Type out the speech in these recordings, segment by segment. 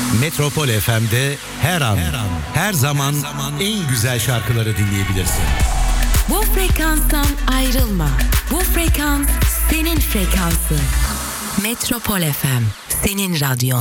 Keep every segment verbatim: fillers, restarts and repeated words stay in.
Metropol F M'de her an, her an, her zaman, her zaman en güzel şarkıları dinleyebilirsin. Bu frekanstan ayrılma. Bu frekans senin frekansın. Metropol F M, senin radyon.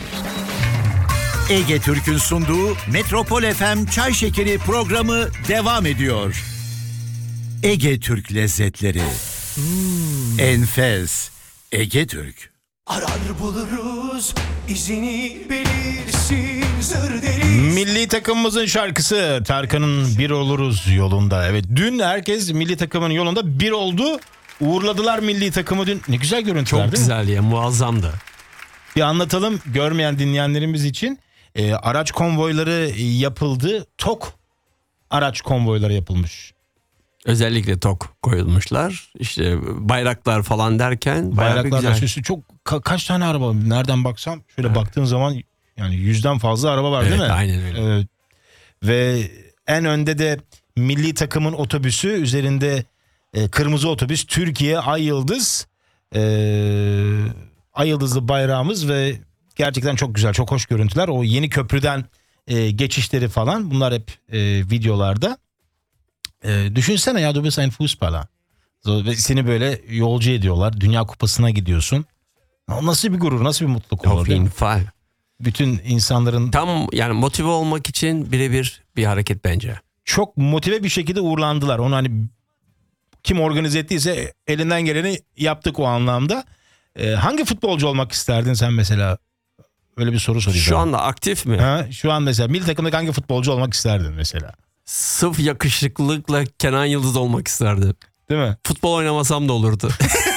Ege Türk'ün sunduğu Metropol F M Çay Şekeri programı devam ediyor. Ege Türk lezzetleri. Hmm. Enfes. Ege Türk. Arar buluruz, izini belirsin zır deriz. Milli takımımızın şarkısı Tarkan'ın Bir Oluruz yolunda. Evet, dün herkes milli takımın yolunda bir oldu. Uğurladılar milli takımı dün. Ne güzel görüntüler Çok değil mi? güzel ya, muazzamdı. Bir anlatalım görmeyen dinleyenlerimiz için. E, araç konvoyları yapıldı. Tok araç konvoyları yapılmış. Özellikle tok koyulmuşlar. İşte bayraklar falan derken bayağı bir Bayraklarla güzel. süslü. Çok ka- kaç tane araba? Nereden baksam şöyle evet. Baktığın zaman yani yüzden fazla araba var, evet, değil mi? Aynen öyle. Evet. Ve en önde de milli takımın otobüsü, üzerinde e, kırmızı otobüs, Türkiye Ay Yıldız, e, Ay Yıldızlı bayrağımız ve gerçekten çok güzel, çok hoş görüntüler. O yeni köprüden e, geçişleri falan, bunlar hep e, videolarda. E, düşünsene ya, du bist ein Fußballer. Seni böyle yolcu ediyorlar, Dünya Kupası'na gidiyorsun. Nasıl bir gurur, nasıl bir mutluluk olur. Auf jeden Fall. Bütün insanların tam yani motive olmak için birebir bir hareket bence. Çok motive bir şekilde uğurlandılar. Onu hani kim organize ettiyse elinden geleni yaptık o anlamda. Ee, hangi futbolcu olmak isterdin sen mesela? Öyle bir soru sorayım. Şu anda aktif mi? Ha, şu an mesela milli takımdaki hangi futbolcu olmak isterdin mesela? Sırf yakışıklılıkla Kenan Yıldız olmak isterdim. Değil mi? Futbol oynamasam da olurdu.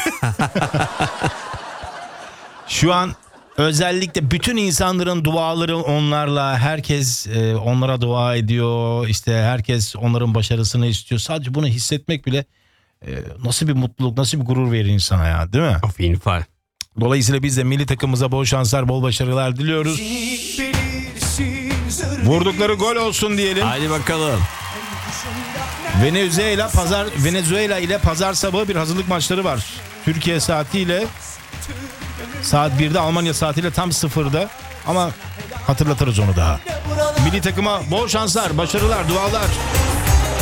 Şu an özellikle bütün insanların duaları onlarla, herkes e, onlara dua ediyor. İşte herkes onların başarısını istiyor. Sadece bunu hissetmek bile e, nasıl bir mutluluk, nasıl bir gurur verir insana ya, değil mi? Auf jeden Fall. Dolayısıyla biz de milli takımımıza bol şanslar, bol başarılar diliyoruz. Vurdukları gol olsun diyelim. Hadi bakalım. Venezuela pazar Venezuela ile pazar sabahı bir hazırlık maçları var. Türkiye saatiyle saat birde, Almanya saatiyle tam sıfırda, ama hatırlatırız onu daha. Milli takıma bol şanslar, başarılar, dualar.